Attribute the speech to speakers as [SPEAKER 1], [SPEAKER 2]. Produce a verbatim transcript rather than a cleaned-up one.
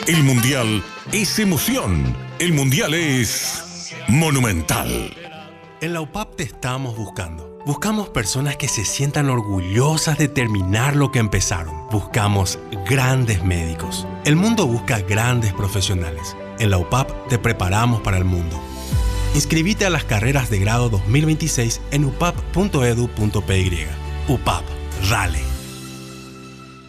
[SPEAKER 1] El Mundial es emoción. El Mundial es monumental.
[SPEAKER 2] En la U P A P te estamos buscando. Buscamos personas que se sientan orgullosas de terminar lo que empezaron. Buscamos grandes médicos. El mundo busca grandes profesionales. En la U P A P te preparamos para el mundo. Inscribite a las carreras de grado dos mil veintiséis en u p a p punto e d u punto p y. U P A P, RALE.